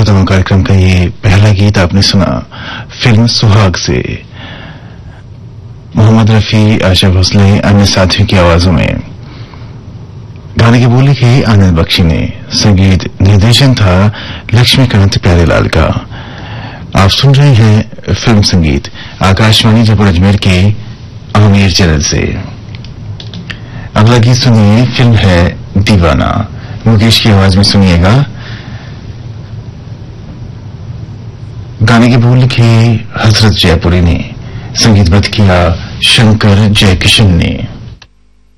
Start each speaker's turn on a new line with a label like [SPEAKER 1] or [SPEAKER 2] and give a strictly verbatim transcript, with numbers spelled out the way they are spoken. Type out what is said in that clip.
[SPEAKER 1] श्रोताओं, कार्यक्रम का ये पहला गीत आपने सुना फिल्म सुहाग से। मोहम्मद रफी, आशा भोसले, अन्य साथियों की आवाजों में। गाने की बोली की आनंद बख्शी ने, संगीत निर्देशन था लक्ष्मीकांत प्यारेलाल का। आप सुन रहे हैं फिल्म संगीत आकाशवाणी जयपुर अजमेर के आमिर चैनल से। अगला गीत सुनिए, फिल्म है दीवाना। मुकेश की आवाज में सुनिएगा। गाने की बोल लिखी हजरत जयपुरी ने, संगीतबद्ध किया शंकर जयकिशन ने।